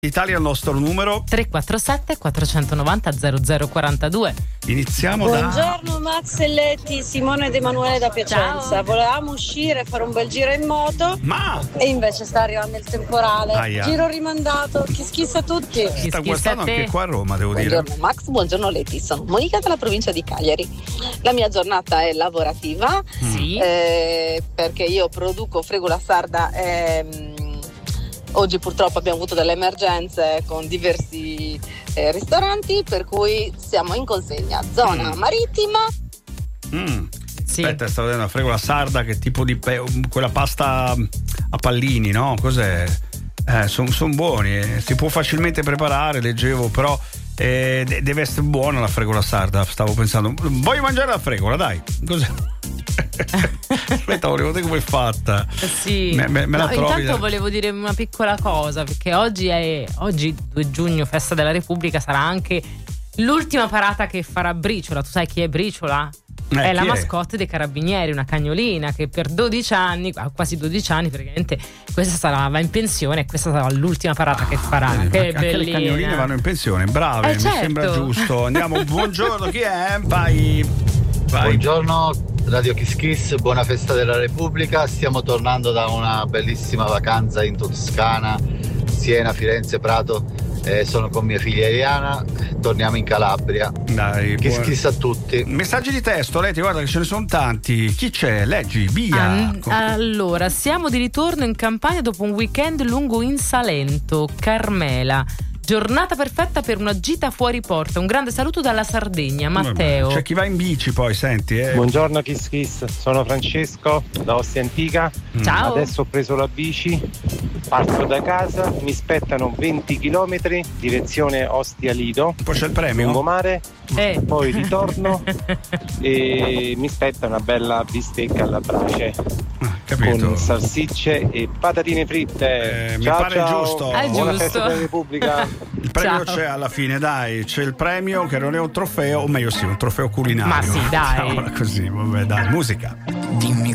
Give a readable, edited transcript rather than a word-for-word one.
Italia, il nostro numero 347 490 0042. Iniziamo. Buongiorno Max e Letti, Simone ed Emanuele da Piacenza. Ciao. Volevamo uscire, fare un bel giro in moto, Ma e invece sta arrivando il temporale. Aia. Giro rimandato, chi schissa a tutti. sta guardando anche qua a Roma, devo dire. Buongiorno Max, buongiorno Leti, sono Monica dalla provincia di Cagliari. La mia giornata è lavorativa, Sì. perché io produco Fregola Sarda e oggi purtroppo abbiamo avuto delle emergenze con diversi ristoranti, per cui siamo in consegna zona marittima. Sì. Aspetta, stavo vedendo la Fregola Sarda, che tipo di quella pasta a pallini, no? Cos'è? Sono buoni, si può facilmente preparare, leggevo, però deve essere buona la Fregola Sarda. Stavo pensando, voglio mangiare la fregola, dai. Cos'è? Aspetta, volevo vedere come è fatta. Sì. Me la trovi? Intanto volevo dire una piccola cosa, perché oggi 2 giugno, festa della Repubblica, sarà anche l'ultima parata che farà Briciola. Tu sai chi è Briciola? È la mascotte dei Carabinieri, una cagnolina che per 12 anni, quasi 12 anni praticamente, va in pensione, e questa sarà l'ultima parata che farà. Che anche bellina. le cagnoline vanno in pensione, brave, mi certo. sembra giusto. Andiamo, buongiorno, chi è? Vai. Buongiorno Radio Kiss Kiss, buona festa della Repubblica. Stiamo tornando da una bellissima vacanza in Toscana, Siena, Firenze, Prato. Sono con mia figlia Eliana, torniamo in Calabria. Dai, Kiss Kiss a tutti. Messaggi di testo, Leti, guarda che ce ne sono tanti. Chi c'è? Leggi, via. Allora, siamo di ritorno in Campania dopo un weekend lungo in Salento. Carmela, giornata perfetta per una gita fuori porta. Un grande saluto dalla Sardegna. Matteo. C'è chi va in bici poi, senti. Buongiorno Kiss Kiss, sono Francesco da Ostia Antica. Ciao. Adesso ho preso la bici, parto da casa, mi spettano 20 km direzione Ostia Lido, Poi c'è il premio. lungomare, poi ritorno e mi spetta una bella bistecca alla brace Capito. con salsicce e patatine fritte. Mi ciao, pare ciao. giusto. Buona giusto. festa della Repubblica. Il premio Ciao. c'è alla fine, dai. C'è il premio che non è un trofeo, o meglio sì, un trofeo culinario. Ma sì, dai. Mettiamola così, vabbè, dai, musica. Dimmi